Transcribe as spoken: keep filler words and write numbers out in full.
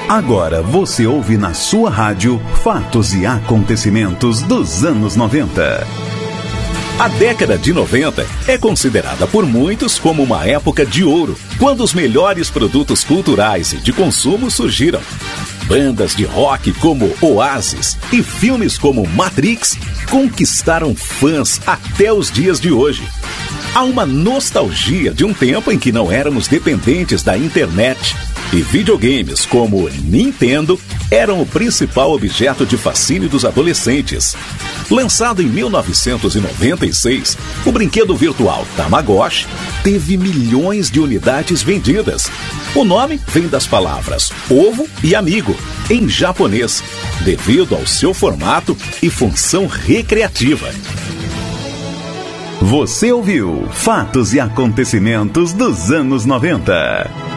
Agora você ouve na sua rádio fatos e acontecimentos dos anos noventa. A década de noventa é considerada por muitos como uma época de ouro, quando os melhores produtos culturais e de consumo surgiram. Bandas de rock como Oasis e filmes como Matrix conquistaram fãs até os dias de hoje. Há uma nostalgia de um tempo em que não éramos dependentes da internet e videogames como Nintendo eram o principal objeto de fascínio dos adolescentes. Lançado em mil novecentos e noventa e seis, o brinquedo virtual Tamagotchi teve milhões de unidades vendidas. O nome vem das palavras ovo e amigo, em japonês, devido ao seu formato e função recreativa. Você ouviu Fatos e Acontecimentos dos anos noventa.